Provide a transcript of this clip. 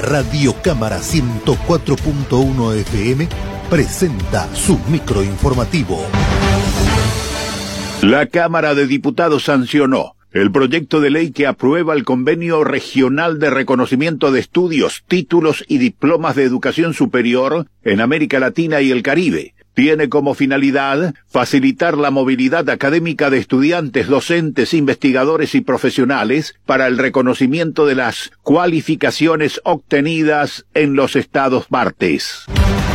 Radio Cámara 104.1 FM presenta su microinformativo. La Cámara de Diputados sancionó el proyecto de ley que aprueba el Convenio Regional de Reconocimiento de Estudios, Títulos y Diplomas de Educación Superior en América Latina y el Caribe. Tiene como finalidad facilitar la movilidad académica de estudiantes, docentes, investigadores y profesionales para el reconocimiento de las cualificaciones obtenidas en los Estados partes.